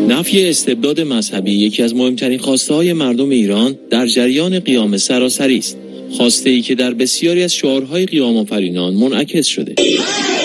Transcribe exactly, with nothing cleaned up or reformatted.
نفی استبداد مذهبی یکی از مهمترین خواسته‌های مردم ایران در جریان قیام سراسری است. خواسته‌ای که در بسیاری از شعارهای قیام‌آفرینان منعکس شده.